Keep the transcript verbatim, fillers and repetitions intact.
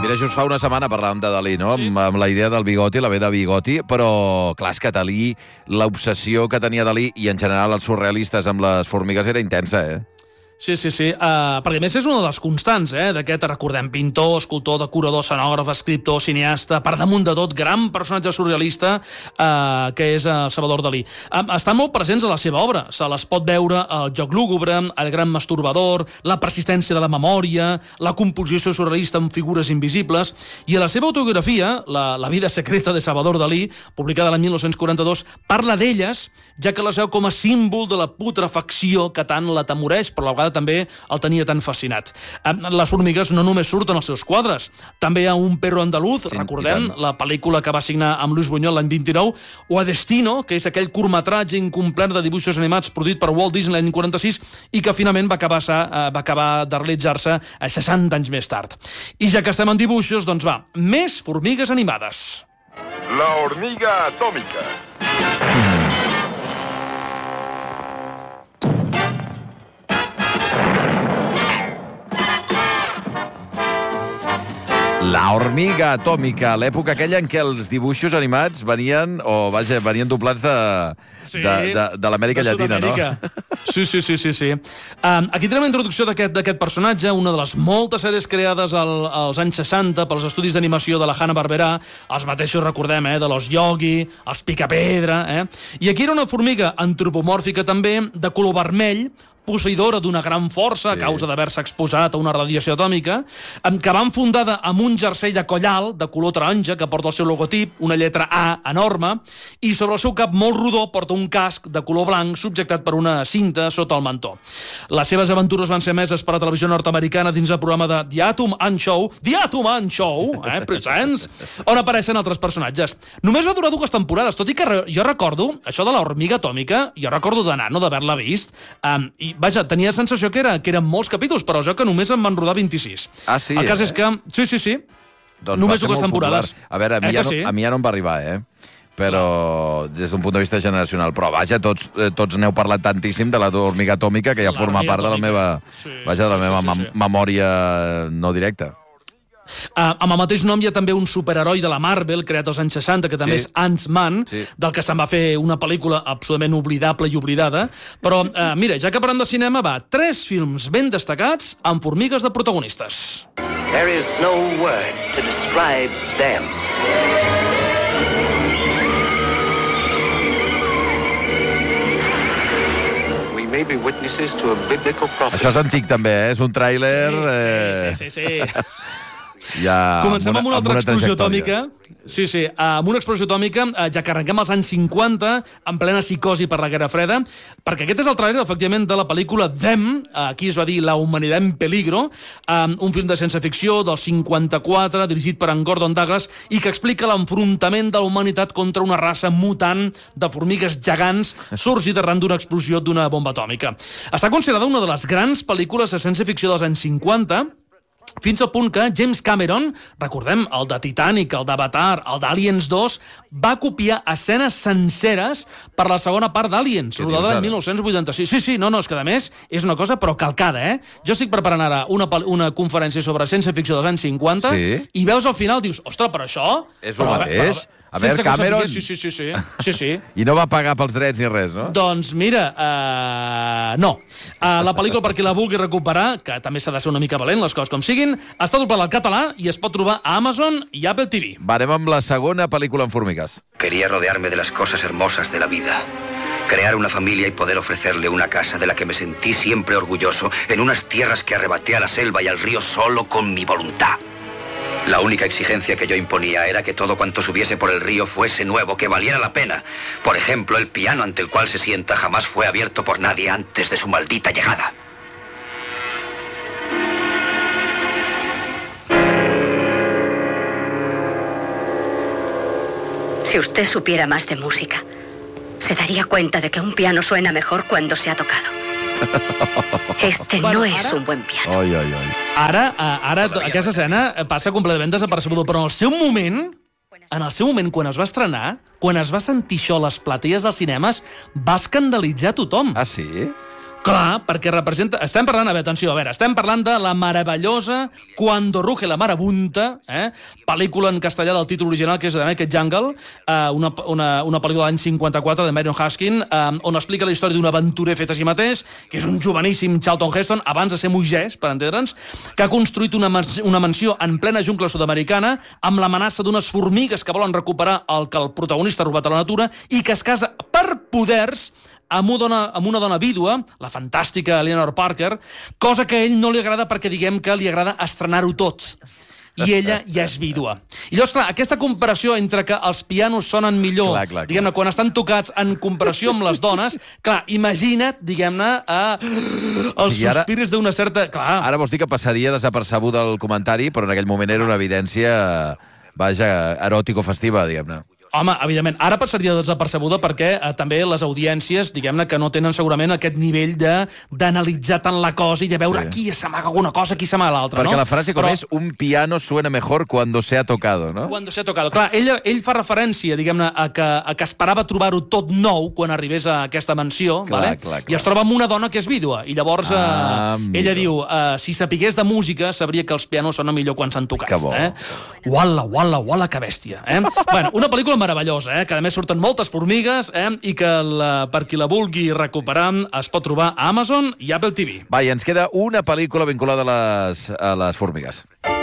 Mira, just fa una setmana parlàvem de Dalí, no? Sí. Amb, amb la idea del bigoti, la ve de bigoti, però, clar, és que Dalí, l'obsessió que tenia Dalí, i en general els surrealistes amb les formigues, era intensa, eh? Sí, sí, sí. Uh, perquè, a més, és una de les constants, eh? D'aquest, recordem, pintor, escultor, decorador, escenògraf, escriptor, cineasta, per damunt de tot, gran personatge surrealista, uh, que és uh, Salvador Dalí. Uh, estan molt presents a la seva obra. Se les pot veure el joc lúgubre, el gran masturbador, la persistència de la memòria, la composició surrealista amb figures invisibles, i a la seva autobiografia, la, la vida secreta de Salvador Dalí, publicada l'any mil nou-cents quaranta-dos, parla d'elles, ja que les veu com a símbol de la putrefacció que tant l'atemoreix, però a la vegada també el tenia tan fascinat. Les formigues no només surten als seus quadres, també hi ha Un perro andaluz, sí, recordem, la pel·lícula que va signar amb Luis Buñuel l'any vint-i-nou, o A Destino, que és aquell curtmetratge incomplet de dibuixos animats produït per Walt Disney l'any quaranta-sis i que finalment va acabar, va acabar de realitzar-se a seixanta anys més tard. I ja que estem en dibuixos, doncs va, més formigues animades. La hormiga atòmica. La hormiga atòmica, l'època aquella en què els dibuixos animats venien, o vaja, venien doblats de, sí, de, de, de l'Amèrica Llatina, no? Sí, sí, sí, sí, sí. Um, aquí tenim la introducció d'aquest personatge, una de les moltes sèries creades al, als anys seixanta pels estudis d'animació de la Hanna-Barbera, els mateixos, recordem, eh, de los Yogi, els Picapedra, eh? I aquí era una formiga antropomòrfica també, de color vermell, posseïdora d'una gran força a causa d'haver-se exposat a una radiació atòmica, que van fundada amb un jersei de coll alt, de color taronja, que porta el seu logotip, una lletra A enorme, i sobre el seu cap molt rodó porta un casc de color blanc subjectat per una cinta sota el mentó. Les seves aventures van ser emeses per la televisió nord-americana dins el programa de The Atom Ant Show, The Atom Ant Show, eh, presents, on apareixen altres personatges. Només va durar dues temporades, tot i que jo recordo, això de la hormiga atòmica, jo recordo de nano d'haver-la vist, um, i vaja, tenia la sensació que, era, que eren molts capítols, però jo que només em van rodar vint-i-sis. Ah, sí? El cas eh? és que... Sí, sí, sí. Doncs només dues temporades. Popular. A veure, a mi, eh ja no, sí? a mi ja no em va arribar, eh? Però des d'un punt de vista generacional. Però vaja, tots, tots n'heu parlat tantíssim de la hormiga atòmica que ja la forma part atòmica. de la meva, sí, vaja, de la sí, meva sí, sí, sí. memòria no directa. Uh, amb el mateix nom hi ha també un superheroi de la Marvel creat als anys seixanta, que també sí. és Ant-Man, sí. del que se'n va fer una pel·lícula absolutament oblidable i oblidada. Però, uh, mira, ja que parlem de cinema, va, tres films ben destacats amb formigues de protagonistes. There is no word to describe them. We may be witnesses to a biblical prophecy. Això és antic també, eh? És un tràiler... Sí, eh... sí, sí, sí, sí. Ja, Comencem amb una, amb una altra amb una explosió atòmica. Sí, sí, amb una explosió atòmica, ja que arrenquem als anys cinquanta, en plena psicosi per la Guerra Freda, perquè aquest és el tràiler, efectivament, de la pel·lícula Them, aquí es va dir La humanitat en peligro, un film de ciència-ficció del cinquanta-quatre, dirigit per en Gordon Douglas, i que explica l'enfrontament de la humanitat contra una raça mutant de formigues gegants sorgida arran d'una explosió d'una bomba atòmica. Està considerada una de les grans pel·lícules de ciència-ficció dels anys cinquanta, fins al punt que James Cameron, recordem, el de Titanic, el d'Avatar, el d'Aliens dos, va copiar escenes senceres per la segona part d'Aliens, rodada l'any mil nou-cents vuitanta-sis. Sí, sí, no, no, és que a més és una cosa però calcada, eh? Jo estic preparant ara una, una conferència sobre ciència-ficció dels anys cinquanta sí. i veus al final, dius, ostres, però això... És el mateix? A veure, Cameron... Sí, sí, sí, sí. sí, sí. I no va pagar pels drets ni res, no? Doncs mira, uh, no. Uh, la pel·lícula, per qui la vulgui recuperar, que també s'ha de ser una mica valent, les coses com siguin, està doblada al català i es pot trobar a Amazon i Apple T V. Va, anem amb la segona pel·lícula en formigues. Quería rodearme de las cosas hermosas de la vida. Crear una familia y poder ofrecerle una casa de la que me sentí siempre orgulloso en unas tierras que arrebaté a la selva y al río solo con mi voluntad. La única exigencia que yo imponía era que todo cuanto subiese por el río fuese nuevo, que valiera la pena. Por ejemplo, el piano ante el cual se sienta jamás fue abierto por nadie antes de su maldita llegada. Si usted supiera más de música, se daría cuenta de que un piano suena mejor cuando se ha tocado. Este bueno, no és ara... un buen piano. Oi, oi, oi. Ara, ara aquesta escena passa completament desapercebuda, però en el seu moment, en el seu moment, quan es va estrenar, quan es va sentir això a les platees dels cinemes, va escandalitzar tothom. Ah, sí? Clar, perquè representa... Estem parlant, a veure, atenció, a veure, estem parlant de la meravellosa Cuando ruge la marabunta, eh? pel·lícula en castellà del títol original, que és The Naked Jungle, eh, una, una, una pel·lícula de l'any cinquanta-quatre de Marion Haskin, eh, on explica la història d'un aventurer fet a si mateix, que és un joveníssim Charlton Heston, abans de ser Moisès, per entendre'ns, que ha construït una, una mansió en plena jungla sud-americana amb l'amenaça d'unes formigues que volen recuperar el que el protagonista ha robat a la natura i que es casa per poders amb una, dona, amb una dona vídua, la fantàstica Eleanor Parker, cosa que a ell no li agrada perquè diguem que li agrada estrenar-ho tot. I ella ja és vídua. I llavors, clar, aquesta comparació entre que els pianos sonen millor, clar, clar, diguem-ne, quan estan tocats en comparació amb les dones, clar, imagina't, diguem-ne, eh, els sí, ara, sospirs d'una certa... Clar. Ara vols dir que passaria desapercebut el comentari, però en aquell moment era una evidència, vaja, eròtico-festiva, diguem-ne. Home, evidentment, ara passaria desapercebuda perquè eh, també les audiències, diguem-ne, que no tenen segurament aquest nivell d'analitzar tant la cosa i de veure sí. Aquí s'amaga alguna cosa, aquí s'amaga l'altra, no? Perquè la frase com Però... és, un piano suena mejor cuando se ha tocado, no? Cuando se ha tocado. Clar, ell, ell fa referència, diguem-ne, a, que, a que esperava trobar-ho tot nou quan arribés a aquesta mansió, clar, vale? clar, clar. I es troba amb una dona que és vídua. I llavors ah, eh, ella diu, eh, si sapigués de música, sabria que els pianos sonen millor quan s'han tocat. Que bo. Eh? Uala, uala, uala, que bèstia. Eh? Bueno, una pel·lícula meravellosa, eh? Que a més surten moltes formigues, eh? I que la, per qui la vulgui recuperar es pot trobar a Amazon i Apple T V. Va, i ens queda una pel·lícula vinculada a les, a les formigues.